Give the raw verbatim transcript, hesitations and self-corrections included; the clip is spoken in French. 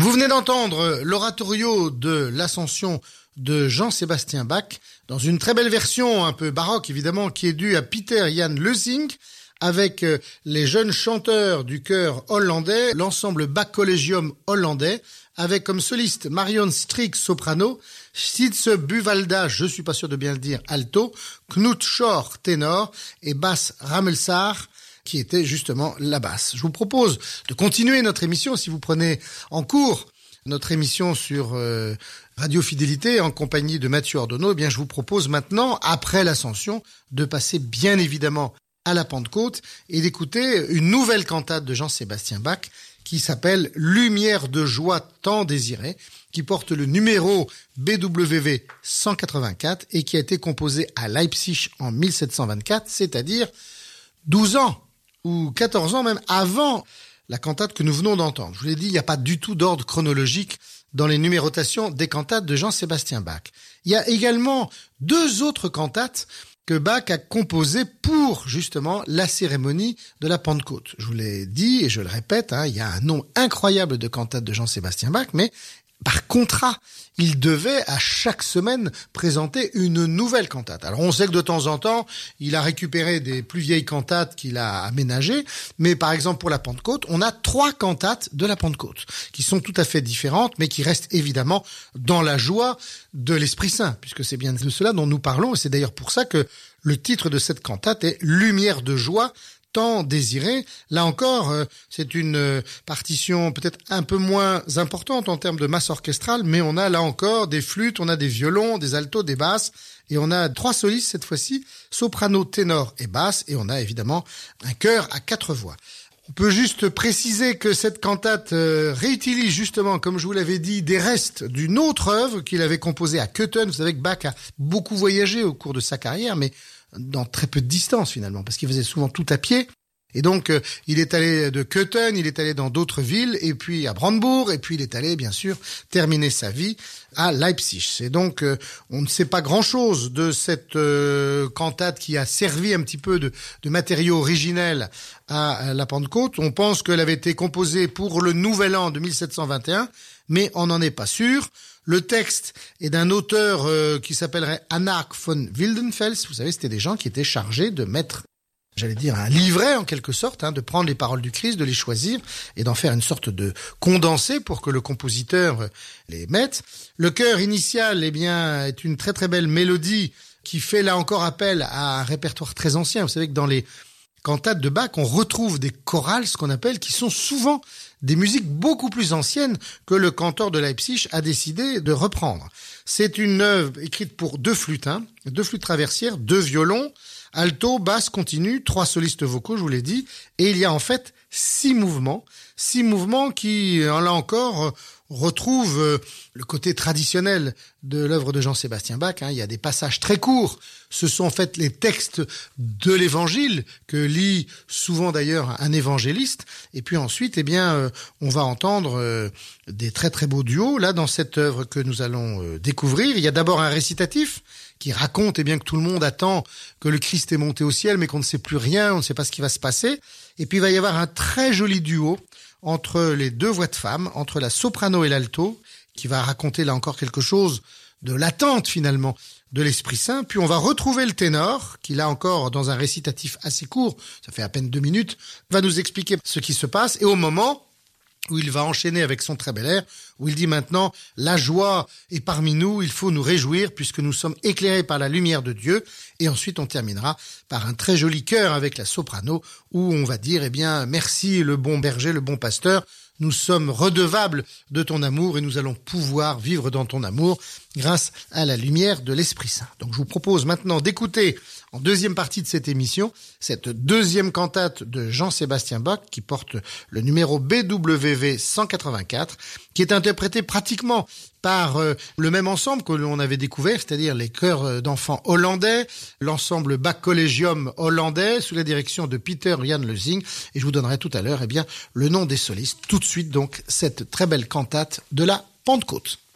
Vous venez d'entendre l'oratorio de l'Ascension de Jean-Sébastien Bach dans une très belle version un peu baroque évidemment qui est due à Peter Jan Lezing avec les jeunes chanteurs du chœur hollandais, l'ensemble Bach Collegium hollandais avec comme soliste Marion Strik soprano, Sietse Buwalda, je suis pas sûr de bien le dire, alto, Knut Schor ténor et Bas Ramelsar qui était justement la basse. Je vous propose de continuer notre émission si vous prenez en cours notre émission sur euh, Radio Fidélité en compagnie de Mathieu Ordonneau. Eh bien, je vous propose maintenant, après l'Ascension, de passer bien évidemment à la Pentecôte et d'écouter une nouvelle cantate de Jean-Sébastien Bach qui s'appelle Lumière de joie tant désirée, qui porte le numéro B W V cent quatre-vingt-quatre et qui a été composée à Leipzig en mille sept cent vingt-quatre, c'est-à-dire douze ans ou quatorze ans même avant la cantate que nous venons d'entendre. Je vous l'ai dit, il n'y a pas du tout d'ordre chronologique dans les numérotations des cantates de Jean-Sébastien Bach. Il y a également deux autres cantates que Bach a composées pour justement la cérémonie de la Pentecôte. Je vous l'ai dit et je le répète, hein, il y a un nombre incroyable de cantates de Jean-Sébastien Bach, mais par contrat, il devait à chaque semaine présenter une nouvelle cantate. Alors on sait que de temps en temps, il a récupéré des plus vieilles cantates qu'il a aménagées, mais par exemple pour la Pentecôte, on a trois cantates de la Pentecôte, qui sont tout à fait différentes, mais qui restent évidemment dans la joie de l'Esprit Saint, puisque c'est bien de cela dont nous parlons, et c'est d'ailleurs pour ça que le titre de cette cantate est « Lumière de joie ». Tant désiré. Là encore, euh, c'est une euh, partition peut-être un peu moins importante en termes de masse orchestrale, mais on a là encore des flûtes, on a des violons, des altos, des basses, et on a trois solistes cette fois-ci, soprano, ténor et basse, et on a évidemment un chœur à quatre voix. On peut juste préciser que cette cantate euh, réutilise justement, comme je vous l'avais dit, des restes d'une autre œuvre qu'il avait composée à Köthen. Vous savez que Bach a beaucoup voyagé au cours de sa carrière, mais dans très peu de distance finalement, parce qu'il faisait souvent tout à pied. Et donc, euh, il est allé de Köthen, il est allé dans d'autres villes, et puis à Brandebourg, et puis il est allé, bien sûr, terminer sa vie à Leipzig. Et donc, euh, on ne sait pas grand-chose de cette euh, cantate qui a servi un petit peu de, de matériau originel à, à la Pentecôte. On pense qu'elle avait été composée pour le Nouvel An de mille sept cent vingt et un, mais on n'en est pas sûr. Le texte est d'un auteur euh, qui s'appellerait Anarch von Wildenfels. Vous savez, c'était des gens qui étaient chargés de mettre, j'allais dire, un livret en quelque sorte, hein, de prendre les paroles du Christ, de les choisir et d'en faire une sorte de condensé pour que le compositeur les mette. Le chœur initial, eh bien, est une très très belle mélodie qui fait là encore appel à un répertoire très ancien. Vous savez que dans les cantates de Bach, on retrouve des chorales, ce qu'on appelle, qui sont souvent des musiques beaucoup plus anciennes que le cantor de Leipzig a décidé de reprendre. C'est une œuvre écrite pour deux flûtes, hein, deux flûtes traversières, deux violons, alto, basse, continue, trois solistes vocaux, je vous l'ai dit, et il y a en fait six mouvements, six mouvements qui, là encore, retrouvent le côté traditionnel de l'œuvre de Jean-Sébastien Bach. Hein. Il y a des passages très courts. Ce sont en fait les textes de l'Évangile que lit souvent d'ailleurs un évangéliste. Et puis ensuite, eh bien, euh, on va entendre euh, des très très beaux duos. Là, dans cette œuvre que nous allons euh, découvrir, il y a d'abord un récitatif qui raconte eh bien que tout le monde attend que le Christ est monté au ciel, mais qu'on ne sait plus rien, on ne sait pas ce qui va se passer. Et puis il va y avoir un très joli duo entre les deux voix de femmes, entre la soprano et l'alto, qui va raconter là encore quelque chose de l'attente finalement de l'Esprit Saint. Puis on va retrouver le ténor, qui là encore dans un récitatif assez court, ça fait à peine deux minutes, va nous expliquer ce qui se passe. Et au moment où il va enchaîner avec son très bel air, où il dit maintenant « La joie est parmi nous, il faut nous réjouir puisque nous sommes éclairés par la lumière de Dieu ». Et ensuite, on terminera par un très joli chœur avec la soprano, où on va dire « Eh bien, merci le bon berger, le bon pasteur, nous sommes redevables de ton amour et nous allons pouvoir vivre dans ton amour grâce à la lumière de l'Esprit Saint ». Donc je vous propose maintenant d'écouter en deuxième partie de cette émission cette deuxième cantate de Jean-Sébastien Bach qui porte le numéro B W V cent quatre-vingt-quatre, qui est interprété pratiquement par euh, le même ensemble que l'on avait découvert, c'est-à-dire les chœurs d'enfants hollandais, l'ensemble Bach Collegium hollandais sous la direction de Peter Jan Lezing, et je vous donnerai tout à l'heure eh bien le nom des solistes. Tout de suite donc cette très belle cantate de la Pentecôte.